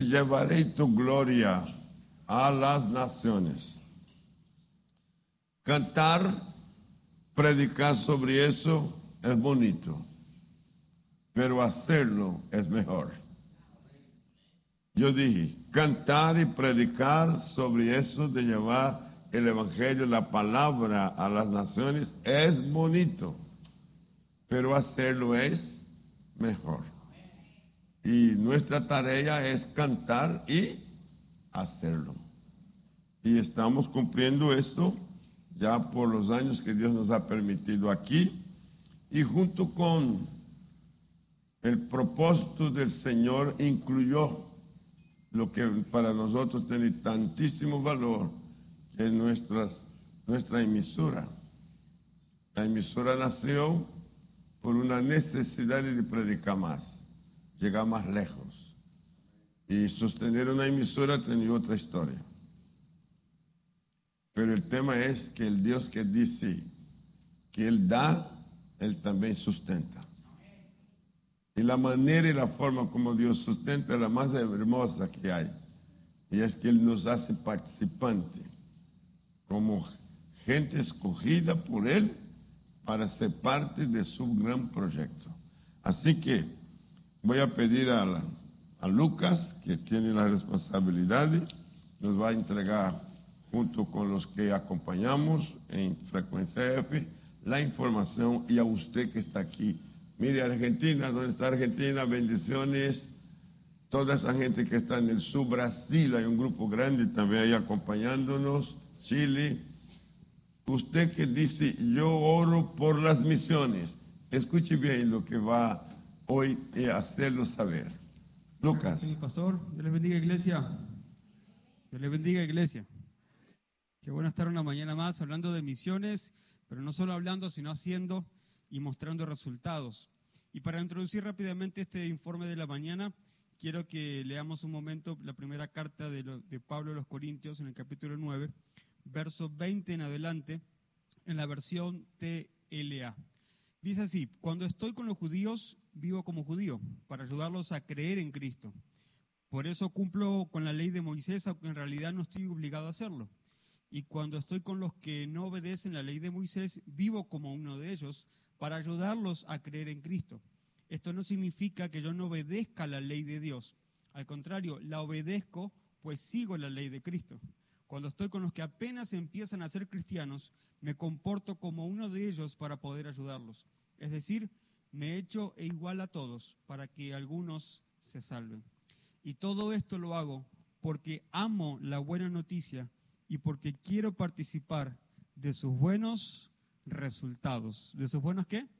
llevaré tu gloria a las naciones. Cantar, predicar sobre eso es bonito, pero hacerlo es mejor. Yo dije, cantar y predicar sobre eso de llevar el evangelio, la palabra a las naciones es bonito, pero hacerlo es mejor. Y nuestra tarea es cantar y hacerlo. Y estamos cumpliendo esto ya por los años que Dios nos ha permitido aquí. Y junto con el propósito del Señor incluyó lo que para nosotros tiene tantísimo valor, que es nuestra emisora. La emisora nació por una necesidad de predicar más, llegar más lejos. Y sostener una emisora tenía otra historia. Pero el tema es que el Dios que dice que Él da, Él también sustenta. Y la manera y la forma como Dios sustenta es la más hermosa que hay. Y es que Él nos hace participantes, como gente escogida por Él para ser parte de su gran proyecto. Así que voy a pedir a Lucas, que tiene la responsabilidad, nos va a entregar junto con los que acompañamos en Frecuencia F la información, y a usted que está aquí. Mire, Argentina, ¿dónde está Argentina? Bendiciones. Toda esa gente que está en el sur, Brasil, hay un grupo grande también ahí acompañándonos. Chile. Usted que dice, yo oro por las misiones. Escuche bien lo que va hoy a hacerlo saber. Lucas. Sí, pastor. Dios les bendiga, iglesia. Dios les bendiga, iglesia. Qué bueno estar una mañana más hablando de misiones, pero no solo hablando, sino haciendo y mostrando resultados. Y para introducir rápidamente este informe de la mañana, quiero que leamos un momento la primera carta de Pablo a los Corintios en el capítulo 9, verso 20 en adelante, en la versión TLA. Dice así: cuando estoy con los judíos, vivo como judío, para ayudarlos a creer en Cristo. Por eso cumplo con la ley de Moisés, aunque en realidad no estoy obligado a hacerlo. Y cuando estoy con los que no obedecen la ley de Moisés, vivo como uno de ellos, para ayudarlos a creer en Cristo. Esto no significa que yo no obedezca la ley de Dios. Al contrario, la obedezco, pues sigo la ley de Cristo. Cuando estoy con los que apenas empiezan a ser cristianos, me comporto como uno de ellos para poder ayudarlos. Es decir, me echo igual a todos para que algunos se salven. Y todo esto lo hago porque amo la buena noticia y porque quiero participar de sus buenos resultados. ¿De sus buenos qué?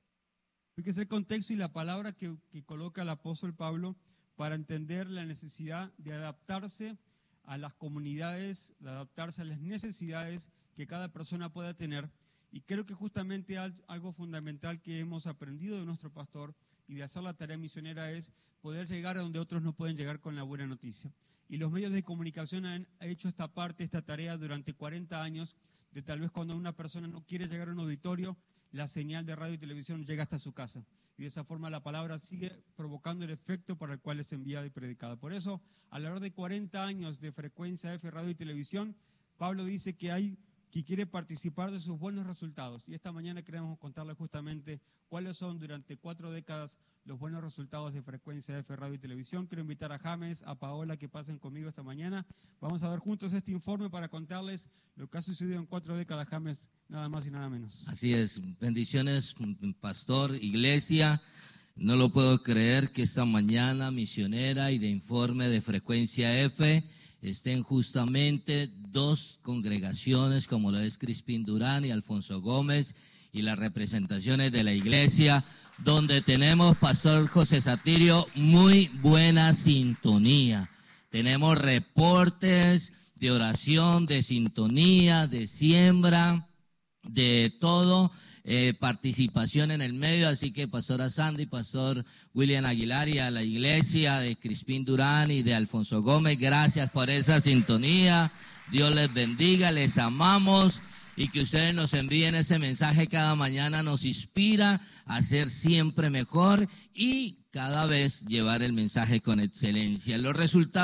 Fíjese el contexto y la palabra que coloca el apóstol Pablo para entender la necesidad de adaptarse a las comunidades, de adaptarse a las necesidades que cada persona pueda tener. Y creo que justamente algo fundamental que hemos aprendido de nuestro pastor y de hacer la tarea misionera es poder llegar a donde otros no pueden llegar con la buena noticia. Y los medios de comunicación han hecho esta tarea durante 40 años, de tal vez cuando una persona no quiere llegar a un auditorio, la señal de radio y televisión llega hasta su casa. Y de esa forma la palabra sigue provocando el efecto para el cual es enviada y predicada. Por eso, a lo largo de 40 años de Frecuencia F, radio y televisión, Pablo dice que quiere participar de sus buenos resultados. Y esta mañana queremos contarles justamente cuáles son durante 4 décadas los buenos resultados de Frecuencia F, radio y televisión. Quiero invitar a James, a Paola que pasen conmigo esta mañana. Vamos a ver juntos este informe para contarles lo que ha sucedido en 4 décadas, James, nada más y nada menos. Así es. Bendiciones, pastor, iglesia. No lo puedo creer que esta mañana misionera y de informe de Frecuencia F estén justamente 2 congregaciones como lo es Crispín Durán y Alfonso Gómez y las representaciones de la iglesia, donde tenemos, pastor José Satirio, muy buena sintonía. Tenemos reportes de oración, de sintonía, de siembra, de todo, participación en el medio. Así que pastora Sandy, pastor William Aguilar y a la iglesia de Crispín Durán y de Alfonso Gómez, gracias por esa sintonía. Dios les bendiga, les amamos. Y que ustedes nos envíen ese mensaje cada mañana nos inspira a ser siempre mejor y cada vez llevar el mensaje con excelencia. Los resultados